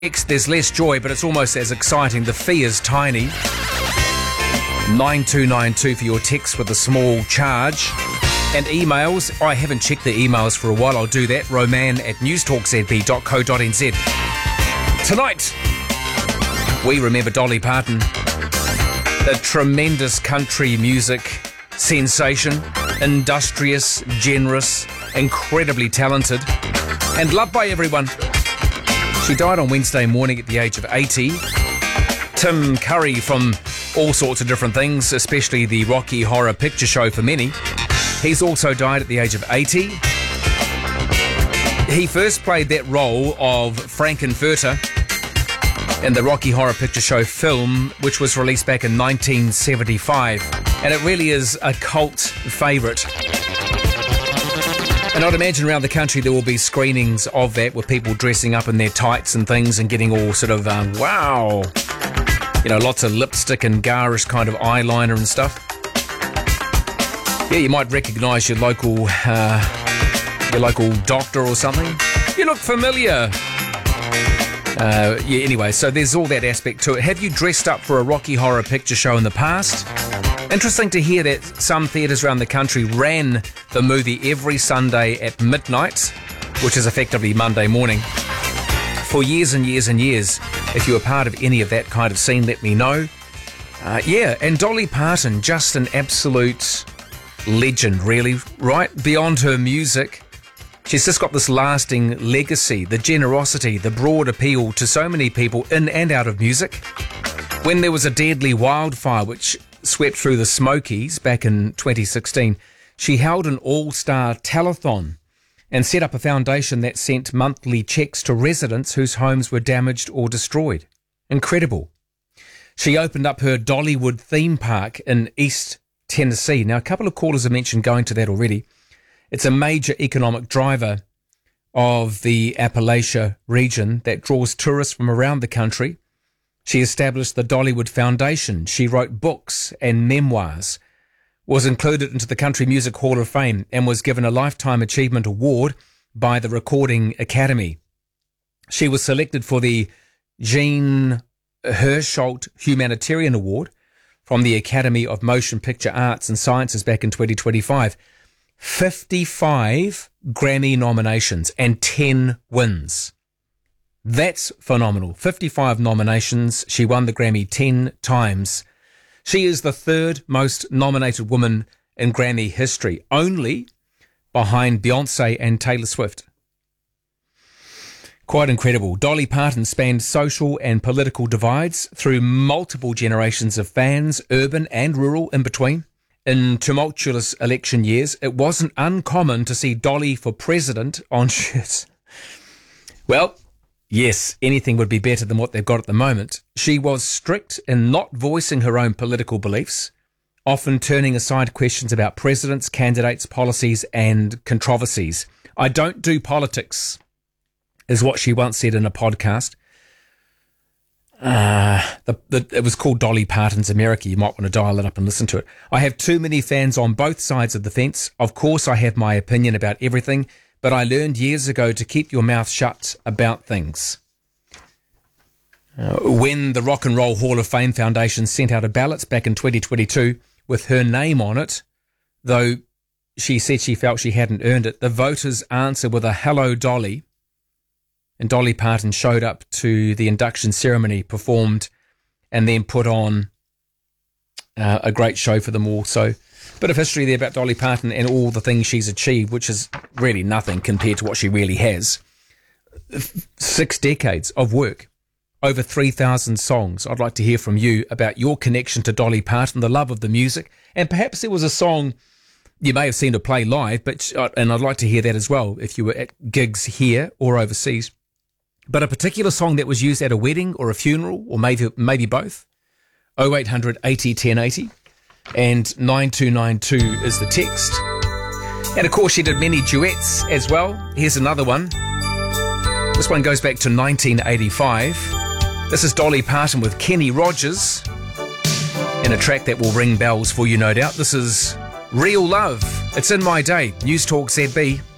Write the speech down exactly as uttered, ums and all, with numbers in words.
There's less joy, but it's almost as exciting. The fee is tiny. nine two nine two for your text with a small charge. And emails, I haven't checked the emails for a while. I'll do that. Roman at newstalk z b dot co dot n z. Tonight, we remember Dolly Parton, the tremendous country music sensation, industrious, generous, incredibly talented, and loved by everyone. She died on Wednesday morning at the age of eighty. Tim Curry from all sorts of different things, especially the Rocky Horror Picture Show for many. He's also died at the age of eighty. He first played that role of Frankenfurter in the Rocky Horror Picture Show film, which was released back in nineteen seventy-five. And it really is a cult favourite. And I'd imagine around the country there will be screenings of that with people dressing up in their tights and things and getting all sort of, um, wow, you know, lots of lipstick and garish kind of eyeliner and stuff. Yeah, you might recognise your local, uh, your local doctor or something. You look familiar. Uh, yeah, anyway, so there's all that aspect to it. Have you dressed up for a Rocky Horror Picture Show in the past? Interesting to hear that some theatres around the country ran the movie every Sunday at midnight, which is effectively Monday morning, for years and years and years. If you were part of any of that kind of scene, let me know. Uh, yeah, and Dolly Parton, just an absolute legend, really, right? Beyond her music, she's just got this lasting legacy, the generosity, the broad appeal to so many people in and out of music. When there was a deadly wildfire which swept through the Smokies back in twenty sixteen, she held an all-star telethon and set up a foundation that sent monthly cheques to residents whose homes were damaged or destroyed. Incredible. She opened up her Dollywood theme park in East Tennessee. Now, a couple of callers have mentioned going to that already. It's a major economic driver of the Appalachia region that draws tourists from around the country. She established the Dollywood Foundation. She wrote books and memoirs, was included into the Country Music Hall of Fame, and was given a Lifetime Achievement Award by the Recording Academy. She was selected for the Jean Hersholt Humanitarian Award from the Academy of Motion Picture Arts and Sciences back in twenty twenty-five. fifty-five Grammy nominations and ten wins. That's phenomenal. fifty-five nominations. She won the Grammy ten times. She is the third most nominated woman in Grammy history, only behind Beyonce and Taylor Swift. Quite incredible. Dolly Parton spanned social and political divides through multiple generations of fans, urban and rural in between. In tumultuous election years, it wasn't uncommon to see Dolly for president on shirts. Well, yes, anything would be better than what they've got at the moment. She was strict in not voicing her own political beliefs, often turning aside questions about presidents, candidates, policies and controversies. I don't do politics, is what she once said in a podcast. Uh, the, the, it was called Dolly Parton's America. You might want to dial it up and listen to it. I have too many fans on both sides of the fence. Of course, I have my opinion about everything, but I learned years ago to keep your mouth shut about things. Uh, when the Rock and Roll Hall of Fame Foundation sent out a ballot back in twenty twenty-two with her name on it, though she said she felt she hadn't earned it, the voters answered with a "Hello, Dolly." And Dolly Parton showed up to the induction ceremony, performed, and then put on uh, a great show for them all. So, a bit of history there about Dolly Parton and all the things she's achieved, which is really nothing compared to what she really has. Six decades of work, over three thousand songs. I'd like to hear from you about your connection to Dolly Parton, the love of the music, and perhaps there was a song you may have seen her play live, but and I'd like to hear that as well if you were at gigs here or overseas. But a particular song that was used at a wedding or a funeral, or maybe maybe both. oh eight hundred eighty ten eighty and nine two nine two is the text. And of course she did many duets as well. Here's another one. This one goes back to nineteen eighty-five. This is Dolly Parton with Kenny Rogers in a track that will ring bells for you, no doubt. This is Real Love. It's In My Day. News Talk Z B.